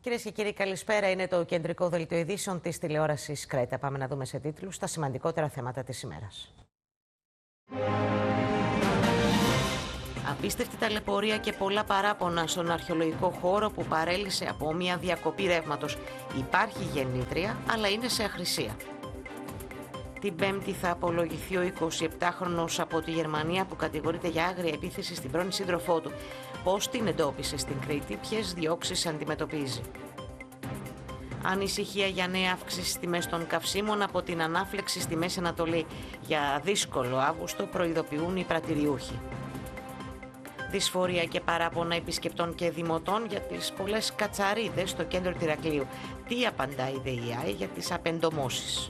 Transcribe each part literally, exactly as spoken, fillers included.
Κυρίες και κύριοι, καλησπέρα. Είναι το κεντρικό δελτίο ειδήσεων της τηλεόρασης Κρέτα. Πάμε να δούμε σε τίτλους τα σημαντικότερα θέματα της ημέρας. Απίστευτη ταλαιπωρία και πολλά παράπονα στον αρχαιολογικό χώρο που παρέλυσε από μια διακοπή ρεύματος. Υπάρχει γεννήτρια, αλλά είναι σε αχρησία. Την Πέμπτη θα απολογηθεί ο εικοσιεπτάχρονος από τη Γερμανία που κατηγορείται για άγρια επίθεση στην πρώην σύντροφό του. Πώς την εντόπισε στην Κρήτη, ποιες διώξεις αντιμετωπίζει. Ανησυχία για νέα αύξηση στις τιμές των καυσίμων από την ανάφλεξη στη Μέση Ανατολή. Για δύσκολο Αύγουστο προειδοποιούν οι πρατηριούχοι. Δυσφορία και παράπονα επισκεπτών και δημοτών για τις πολλές κατσαρίδες στο κέντρο του Ηρακλείου. Τι απαντά η ΔΕΙΑΕ για τις απεντομώσεις.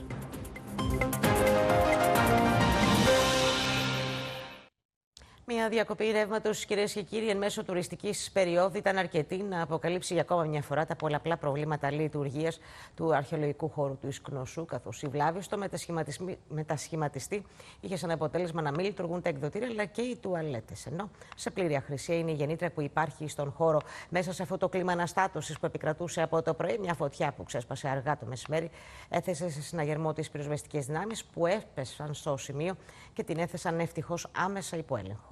Μια διακοπή ρεύματος, κυρίες και κύριοι, εν μέσω τουριστικής περίοδου ήταν αρκετή να αποκαλύψει για ακόμα μια φορά τα πολλαπλά προβλήματα λειτουργίας του αρχαιολογικού χώρου του Ισκνωσού, καθώς η βλάβη στο μετασχηματιστή είχε σαν αποτέλεσμα να μην λειτουργούν τα εκδοτήρια αλλά και οι τουαλέτες. Ενώ σε πλήρη αχρησία είναι η γεννήτρια που υπάρχει στον χώρο. Μέσα σε αυτό το κλίμα αναστάτωσης που επικρατούσε από το πρωί, μια φωτιά που ξέσπασε αργά το μεσημέρι έθεσε σε συναγερμό τις πυροσβεστικές δυνάμεις που έπεσαν στο σημείο και την έθεσαν ευτυχώς άμεσα υπό έλεγχο.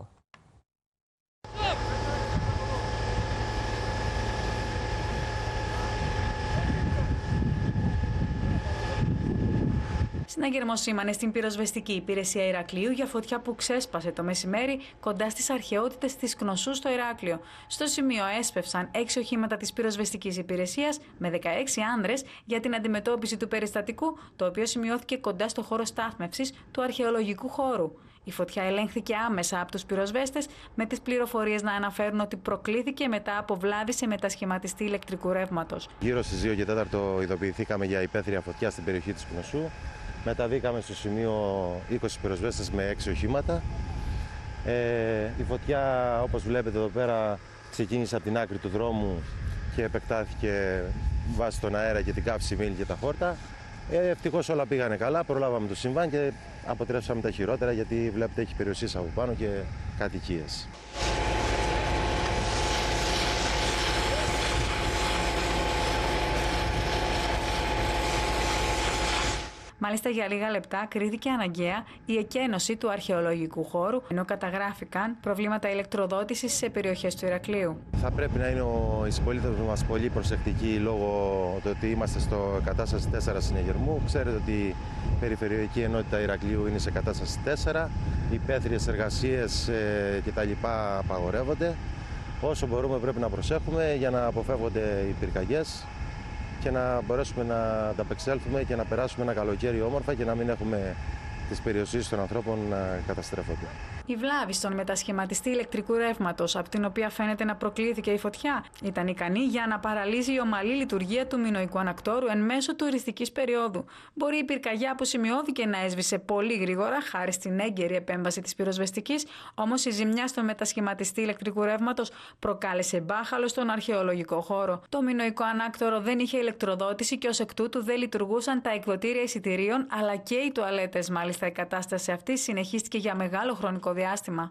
Συναγερμό σήμανε στην πυροσβεστική υπηρεσία Ηρακλείου για φωτιά που ξέσπασε το μεσημέρι κοντά στις αρχαιότητες της Κνωσού στο Ηράκλειο. Στο σημείο έσπευσαν έξι οχήματα της πυροσβεστικής υπηρεσίας με δεκαέξι άνδρες για την αντιμετώπιση του περιστατικού, το οποίο σημειώθηκε κοντά στο χώρο στάθμευσης του αρχαιολογικού χώρου. Η φωτιά ελέγχθηκε άμεσα από τους πυροσβέστες, με τις πληροφορίες να αναφέρουν ότι προκλήθηκε μετά από βλάβη σε μετασχηματιστή ηλεκτρικού ρεύματος. Γύρω στις δύο και τέσσερα ειδοποιηθήκαμε για υπαίθρια φωτιά στην περιοχή της Κνωσού. Μεταβήκαμε στο σημείο είκοσι πυροσβέστες με έξι οχήματα. Ε, η φωτιά, όπως βλέπετε εδώ πέρα, ξεκίνησε από την άκρη του δρόμου και επεκτάθηκε βάσει τον αέρα και την καύση μήλ και τα χόρτα. Ε, ευτυχώς όλα πήγανε καλά, προλάβαμε το συμβάν και αποτρέψαμε τα χειρότερα, γιατί βλέπετε έχει περιουσίες από πάνω και κατοικίες. Μάλιστα, για λίγα λεπτά κρίθηκε αναγκαία η εκένωση του αρχαιολογικού χώρου, ενώ καταγράφηκαν προβλήματα ηλεκτροδότησης σε περιοχές του Ηρακλείου. Θα πρέπει να είναι οι συμπολίτες μας πολύ προσεκτικοί λόγω του ότι είμαστε στο κατάσταση τέσσερα συναγερμού. Ξέρετε ότι η περιφερειακή ενότητα Ηρακλείου είναι σε κατάσταση τέσσερα. Οι υπαίθριες εργασίες ε, κτλ. Απαγορεύονται. Όσο μπορούμε πρέπει να προσέχουμε για να αποφεύγονται οι πυρκαγιές και να μπορέσουμε να ανταπεξέλθουμε και να περάσουμε ένα καλοκαίρι όμορφα και να μην έχουμε τις περιουσίες των ανθρώπων να καταστρέφονται. Η βλάβη στον μετασχηματιστή ηλεκτρικού ρεύματος, από την οποία φαίνεται να προκλήθηκε η φωτιά, ήταν ικανή για να παραλύσει η ομαλή λειτουργία του μινοϊκού ανακτόρου εν μέσω τουριστικής περίοδου. Μπορεί η πυρκαγιά που σημειώθηκε να έσβησε πολύ γρήγορα χάρη στην έγκαιρη επέμβαση της πυροσβεστικής, όμως η ζημιά στον μετασχηματιστή ηλεκτρικού ρεύματος προκάλεσε μπάχαλο στον αρχαιολογικό χώρο. Το μινοϊκό ανάκτορο δεν είχε ηλεκτροδότηση και ως εκ τούτου δεν λειτουργούσαν τα εκδοτήρια εισιτηρίων αλλά και οι τουαλέτες. Μάλιστα, η κατάσταση αυτή συνεχίστηκε για μεγάλο χρονικό διάστημα.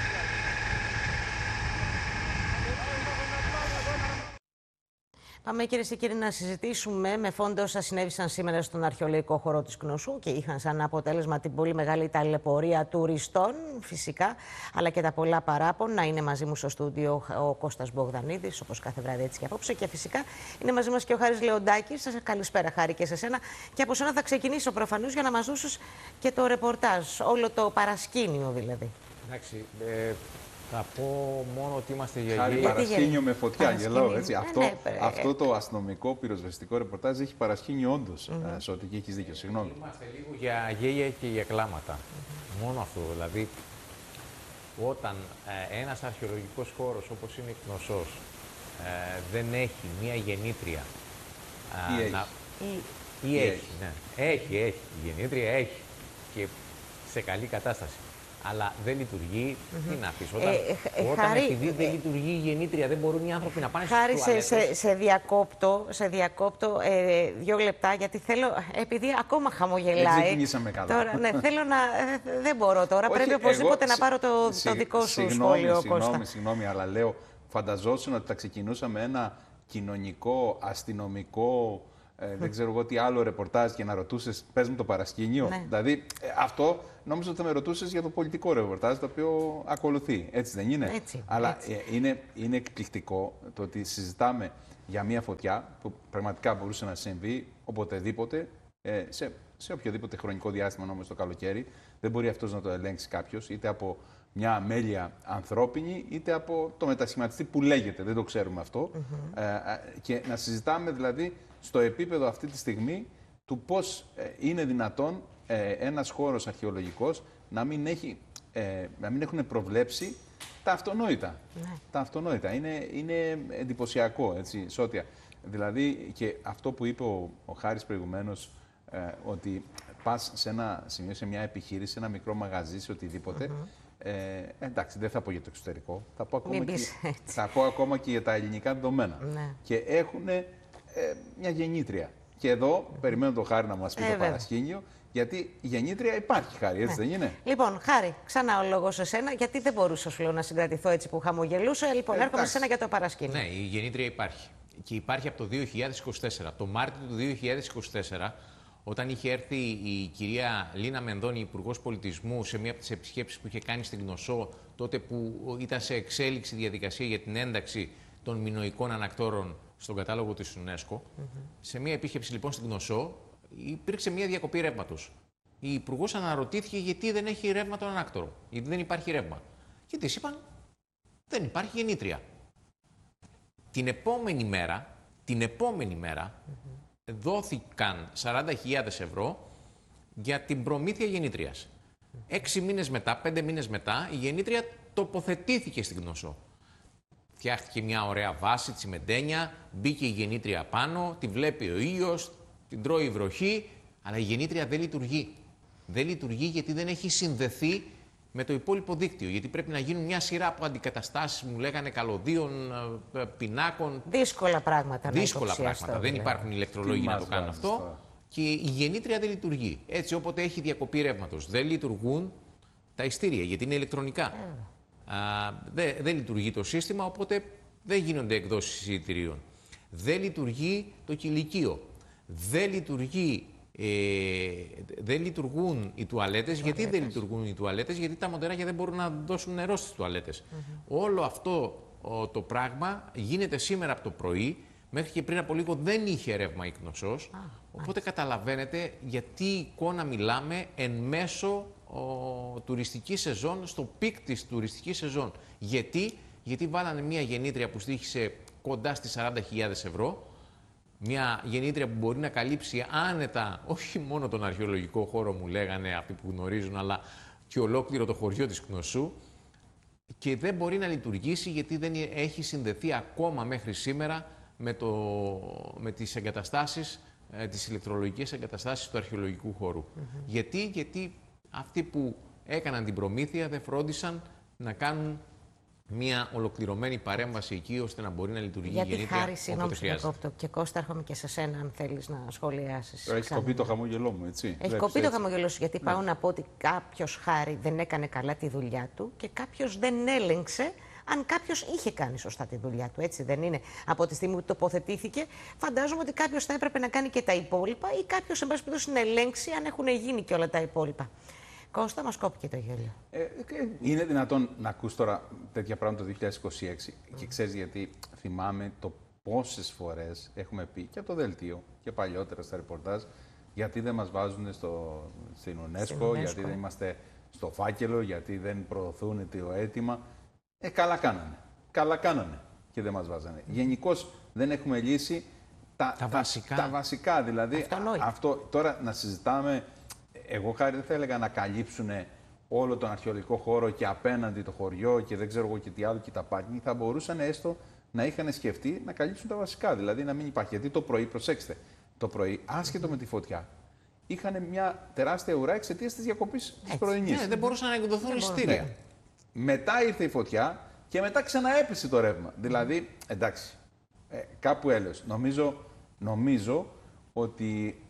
Πάμε, κυρίες και κύριοι, να συζητήσουμε με φόντο όσα συνέβησαν σήμερα στον αρχαιολογικό χώρο της Κνωσού και είχαν σαν αποτέλεσμα την πολύ μεγάλη ταλαιπωρία τουριστών, φυσικά, αλλά και τα πολλά παράπονα. Είναι μαζί μου στο στούντιο ο Κώστας Μπογδανίδης, όπως κάθε βράδυ έτσι και απόψε, και φυσικά είναι μαζί μας και ο Χάρης Λεοντάκης. Σας καλησπέρα, Χάρη, και σε σένα. Και από σένα θα ξεκινήσω προφανώς για να μας δώσεις και το ρεπορτάζ, όλο το παρασκήνιο δηλαδή. Εντάξει, ε... θα πω μόνο ότι είμαστε για Χάρη, παρασκήνιο με φωτιά, γελάω, έτσι. Ναι, αυτό, ναι, αυτό το αστυνομικό πυροσβεστικό ρεπορτάζ έχει παρασκήνιο όντως, mm-hmm. σε ό,τι έχεις δίκιο, συγγνώμη. Είμαστε λίγο για γέλια και για κλάματα. Mm-hmm. Μόνο αυτό, δηλαδή, όταν ε, ένας αρχαιολογικός χώρος όπως είναι η Κνωσός ε, δεν έχει μία γεννήτρια... Ε, ή έχει. Να, ή, ή, ή έχει, έχει, ναι. Έχει, έχει. Η γεννήτρια έχει και σε καλή κατάσταση. Αλλά δεν λειτουργεί, mm-hmm. τι να πεις, όταν, ε, ε, όταν Χάρη, επειδή δεν λειτουργεί η γεννήτρια δεν μπορούν οι άνθρωποι να πάνε στις Χάρη, τουαλέτες. σε, σε διακόπτω, σε διακόπτω ε, δύο λεπτά, γιατί θέλω, επειδή ακόμα χαμογελάει. Δεν ξεκινήσαμε καλά. Τώρα, ναι, θέλω να, ε, δεν μπορώ τώρα, Όχι, πρέπει οπωσδήποτε εγώ, να πάρω το, σι, το δικό σου συγγνώμη, σχόλιο, συγγνώμη, Κώστα. Συγγνώμη, αλλά λέω, φανταζόσουν ότι θα ξεκινούσαμε ένα κοινωνικό, αστυνομικό, ε, δεν ξέρω εγώ τι άλλο ρεπορτάζ και να ρωτούσες, πες μου το παρασκήνιο. Ναι. Δηλαδή, ε, αυτό νόμιζα ότι θα με ρωτούσες για το πολιτικό ρεπορτάζ, το οποίο ακολουθεί. Έτσι δεν είναι? Έτσι, Αλλά έτσι. Ε, είναι, είναι εκπληκτικό το ότι συζητάμε για μια φωτιά που πραγματικά μπορούσε να συμβεί οποτεδήποτε, ε, σε, σε οποιοδήποτε χρονικό διάστημα, όμως το καλοκαίρι. Δεν μπορεί αυτός να το ελέγξει κάποιος, είτε από μια αμέλεια ανθρώπινη, είτε από το μετασχηματιστή που λέγεται, δεν το ξέρουμε αυτό. Mm-hmm. ε, και να συζητάμε δηλαδή στο επίπεδο αυτή τη στιγμή του πώς ε, είναι δυνατόν ε, ένας χώρος αρχαιολογικός να μην, έχει, ε, να μην έχουν προβλέψει τα αυτονόητα. Ναι. Τα αυτονόητα. Είναι, είναι εντυπωσιακό, έτσι, Σώτια. Δηλαδή, και αυτό που είπε ο, ο Χάρης προηγουμένως, ε, ότι πας σε ένα σημείο, σε μια επιχείρηση, σε ένα μικρό μαγαζί, σε οτιδήποτε. Mm-hmm. ε, εντάξει, δεν θα πω για το εξωτερικό. Θα πω ακόμα, και, θα πω ακόμα και για τα ελληνικά δεδομένα. Ναι. Και έχουν ε, μια γεννήτρια. Και εδώ mm-hmm. περιμένω τον Χάρη να μας πει ε, το βέβαια. παρασκήνιο. Γιατί η γεννήτρια υπάρχει, Χάρη, έτσι ναι. δεν είναι? Λοιπόν, Χάρη, ξανά ο λόγος σε σένα, γιατί δεν μπορούσα σου λέω να συγκρατηθώ έτσι που χαμογελούσα. Λοιπόν, ε, έρχομαι σε σένα για το παρασκήνιο. Ναι, η γεννήτρια υπάρχει. Και υπάρχει από το δύο χιλιάδες είκοσι τέσσερα. Το Μάρτιο του δύο χιλιάδες είκοσι τέσσερα, όταν είχε έρθει η κυρία Λίνα Μενδώνη, Υπουργός Πολιτισμού, σε μία από τις επισκέψεις που είχε κάνει στην Κνωσό, τότε που ήταν σε εξέλιξη διαδικασία για την ένταξη των μινωικών ανακτόρων στον κατάλογο της UNESCO. Mm-hmm. Σε μία επίσκεψη λοιπόν στην Κνωσό, υπήρξε μία διακοπή ρεύματος. Η Υπουργός αναρωτήθηκε γιατί δεν έχει ρεύμα τον ανάκτορο, γιατί δεν υπάρχει ρεύμα. Και της είπαν, δεν υπάρχει γεννήτρια. Την επόμενη μέρα, την επόμενη μέρα, mm-hmm. δόθηκαν σαράντα χιλιάδες ευρώ για την προμήθεια γεννήτριας. Mm-hmm. Έξι μήνες μετά, πέντε μήνες μετά, η γεννήτρια τοποθετήθηκε στην Κνωσό. Φτιάχτηκε μια ωραία βάση, τσιμεντένια, μπήκε η γεννήτρια πάνω, τη βλέπει ο ήλιος, την τρώει η βροχή, αλλά η γεννήτρια δεν λειτουργεί. Δεν λειτουργεί γιατί δεν έχει συνδεθεί με το υπόλοιπο δίκτυο. Γιατί πρέπει να γίνουν μια σειρά από αντικαταστάσεις, μου λέγανε, καλωδίων, πινάκων. Δύσκολα πράγματα. Δύσκολα πράγματα. Δεν υπάρχουν ηλεκτρολόγοι να το κάνουν αυτό. αυτό. Και η γεννήτρια δεν λειτουργεί. Έτσι, όποτε έχει διακοπή ρεύματος, δεν λειτουργούν τα ειστήρια, γιατί είναι ηλεκτρονικά. Mm. Α, δεν, δεν λειτουργεί το σύστημα, οπότε δεν γίνονται εκδόσεις εισιτηρίων. Δεν λειτουργεί το κηλικείο. Δεν λειτουργεί. Ε, δεν λειτουργούν οι τουαλέτες. Γιατί δεν λειτουργούν οι τουαλέτες? Γιατί τα μοντέρακια δεν μπορούν να δώσουν νερό στις τουαλέτες. Mm-hmm. Όλο αυτό ο, το πράγμα γίνεται σήμερα από το πρωί. Μέχρι και πριν από λίγο δεν είχε ρεύμα η Κνωσός. Ah, οπότε ah. καταλαβαίνετε γιατί εικόνα μιλάμε εν μέσω ο, τουριστική σεζόν, στο πικ της τουριστικής σεζόν. Γιατί, γιατί βάλανε μια γεννήτρια που στοίχησε κοντά στις σαράντα χιλιάδες ευρώ. Μια γεννήτρια που μπορεί να καλύψει άνετα όχι μόνο τον αρχαιολογικό χώρο, μου λέγανε αυτοί που γνωρίζουν, αλλά και ολόκληρο το χωριό της Κνωσού, και δεν μπορεί να λειτουργήσει γιατί δεν έχει συνδεθεί ακόμα μέχρι σήμερα με, το, με τις εγκαταστάσεις, ε, τις ηλεκτρολογικές εγκαταστάσεις του αρχαιολογικού χώρου. Mm-hmm. Γιατί, γιατί αυτοί που έκαναν την προμήθεια δεν φρόντισαν να κάνουν μια ολοκληρωμένη παρέμβαση εκεί, ώστε να μπορεί να λειτουργεί η γεννήτρια όποτε χρειάζεται. Και Κώστα, έρχομαι και σε σένα, αν θέλεις να σχολιάσεις. Έχει κοπεί το χαμόγελό μου, έτσι. Έχει κοπεί το χαμόγελό σου, γιατί ναι. πάω να πω ότι κάποιος, Χάρη, δεν έκανε καλά τη δουλειά του και κάποιος δεν έλεγξε αν κάποιος είχε κάνει σωστά τη δουλειά του. Έτσι δεν είναι? Από τη στιγμή που τοποθετήθηκε, φαντάζομαι ότι κάποιος θα έπρεπε να κάνει και τα υπόλοιπα ή κάποιος, εν πάση περιπτώσει, να ελέγξει αν έχουν γίνει και όλα τα υπόλοιπα. Κώστα, μας κόπηκε το γέλιο. Ε, είναι δυνατόν να ακούς τώρα τέτοια πράγματα το δύο χιλιάδες είκοσι έξι mm. και ξέρεις γιατί? Θυμάμαι το πόσες φορές έχουμε πει και από το δελτίο και παλιότερα στα ρεπορτάζ γιατί δεν μας βάζουν στο, στην UNESCO, στην UNESCO, γιατί δεν είμαστε στο φάκελο, γιατί δεν προωθούν το αίτημα. Ε, καλά κάνανε. Καλά κάνανε και δεν μας βάζανε. Mm. Γενικώς δεν έχουμε λύσει τα, τα, βασικά. τα, τα βασικά. Δηλαδή, αυτό τώρα να συζητάμε. Εγώ, Χάρη, δεν θα έλεγα να καλύψουν όλο τον αρχαιολογικό χώρο και απέναντι το χωριό και δεν ξέρω εγώ και τι άλλο και τα πάρκινγκ. Θα μπορούσαν έστω να είχαν σκεφτεί να καλύψουν τα βασικά. Δηλαδή να μην υπάρχει. Γιατί το πρωί, προσέξτε, το πρωί, άσχετο με τη φωτιά, είχαν μια τεράστια ουρά εξαιτίας της διακοπής της πρωινής. Ναι, δεν μπορούσαν να εκδοθούν εισιτήρια. Ναι. Μετά ήρθε η φωτιά και μετά ξαναέπεσε το ρεύμα. Mm. Δηλαδή, εντάξει, ε, κάπου έλεος. Νομίζω, νομίζω ότι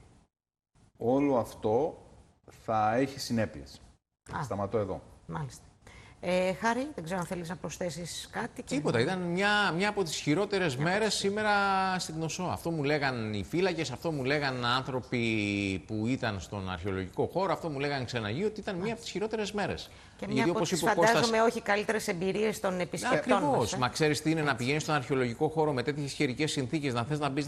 όλο αυτό θα έχει συνέπειες. Α, σταματώ εδώ. Μάλιστα. Ε, Χάρη, δεν ξέρω αν θέλεις να προσθέσεις κάτι. Και... Τίποτα. Ήταν μια, μια από τις χειρότερες μέρες σήμερα στην Κνωσό. Αυτό μου λέγαν οι φύλακες, αυτό μου λέγαν άνθρωποι που ήταν στον αρχαιολογικό χώρο, αυτό μου λέγαν ξεναγοί, ότι ήταν μια από τις χειρότερες μέρες. Και μια από τις φαντάζομαι Κώστας... όχι καλύτερες εμπειρίες των επισκεπτών. Ακριβώς. Μας, ε? Μα ξέρεις τι είναι να πηγαίνεις στον αρχαιολογικό χώρο με τέτοιες καιρικές συνθήκες, να θες να μπεις